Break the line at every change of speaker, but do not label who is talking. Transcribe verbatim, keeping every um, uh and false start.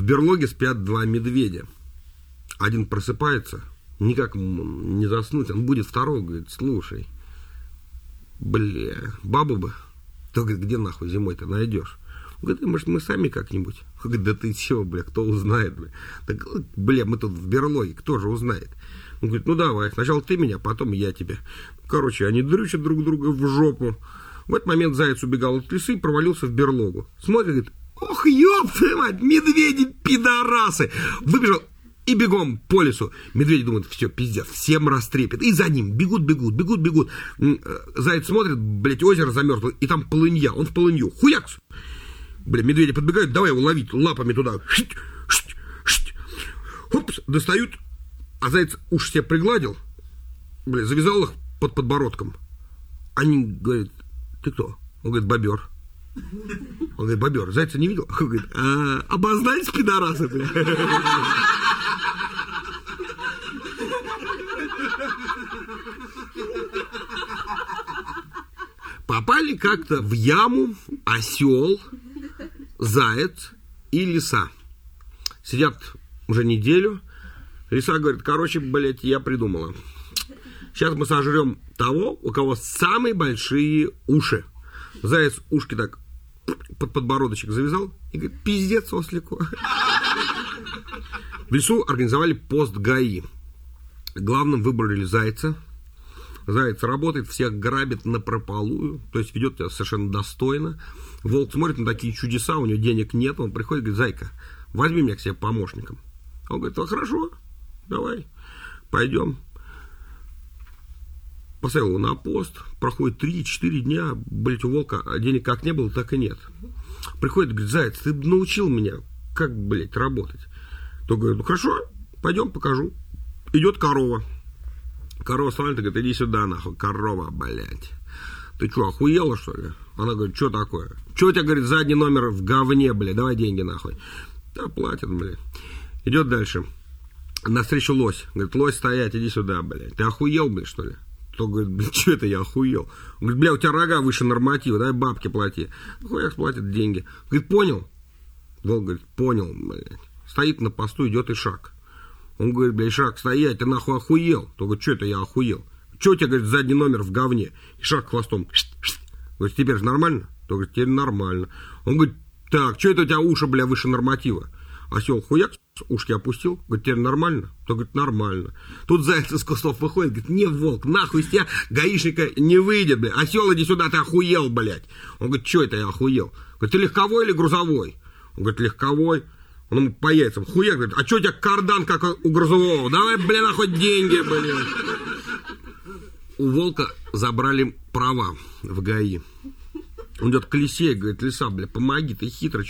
берлоге спят два медведя. Один просыпается, никак не заснуть, он будет второго, говорит, слушай, бля, бабу бы, то, говорит, где нахуй зимой-то найдешь? Он говорит, может, мы сами как-нибудь? Он говорит, да ты чего, бля, кто узнает, бля? Так, бля, мы тут в берлоге, кто же узнает? Он говорит, ну давай, сначала ты меня, потом я тебя. Короче, они дрючат друг друга в жопу. В этот момент заяц убегал от лисы и провалился в берлогу. Смотрит, говорит, ох, ёб твою мать, медведи-пидорасы! Выбежал и бегом по лесу. Медведи думают, все, пиздец, всем растрепет. И за ним бегут, бегут, бегут, бегут. Заяц смотрит, блядь, озеро замерзло, и там полынья, он в полынью. Хуякс! Бля, медведи подбегают, давай его ловить лапами туда. Шить, шить, шить. Хопс, достают, а заяц уши себе пригладил, бля, завязал их под подбородком. Они говорят, ты кто? Он говорит, бобер. Он говорит, бобер, зайца не видел? Он говорит, а, обознались, пидорасы, бля. Попали как-то в яму осел, заяц и лиса. Сидят уже неделю. Лиса говорит, короче, блядь, я придумала. Сейчас мы сожрем того, у кого самые большие уши. Заяц ушки так под подбородочек завязал и говорит, пиздец, ослику. В лесу организовали пост ГАИ. Главным выбрали зайца. Заяц работает, всех грабит напропалую, то есть ведет себя совершенно достойно. Волк смотрит на такие чудеса, у него денег нет, он приходит и говорит, зайка, возьми меня к себе помощником. Он говорит, а хорошо, давай, пойдем. Поставил его на пост, проходит три-четыре дня, блядь, у волка денег как не было, так и нет. Приходит, говорит, заяц, ты научил меня, как, блядь, работать. То говорит, ну хорошо, пойдем, покажу. Идет корова. Корова становится, говорит, иди сюда, нахуй, корова, блядь. Ты что, охуела, что ли? Она говорит, что такое? Что у тебя, говорит, задний номер в говне, блядь, давай деньги, нахуй. Да, платят, блядь. Идет дальше. Навстречу лось. Говорит, лось, стоять, иди сюда, блядь. Ты охуел, блядь, что ли? Кто говорит, блядь, что это я охуел? Он говорит, бля, у тебя рога выше норматива, дай бабки плати. Хуяк платит деньги. Говорит, понял? Волк говорит, понял, блядь. Стоит на посту, идет и шаг. Он говорит, блядь, Ишак, стоять, ты нахуй охуел? То говорит, что это я охуел? Что у тебя, говорит, задний номер в говне? Ишак хвостом. Говорит, теперь же нормально? То говорит, теперь нормально. Он говорит, так, что это у тебя уши, бля, выше норматива? Осел хуяк, ушки опустил, говорит, теперь нормально? То говорит, нормально. Тут заяц из кустов выходит, говорит, не, волк, нахуй из тебя гаишника не выйдет, бля. Осел, иди сюда, ты охуел, блядь. Он говорит, что это я охуел? Говорит, ты легковой или грузовой? Он говорит, легковой. Он ему по яйцам. Хуяк, говорит, а что у тебя кардан, как у грузового? Давай, бля, нахуй деньги, бля. У волка забрали права в ГАИ. Он идет к лисе и говорит, лиса, бля, помоги, ты хитрый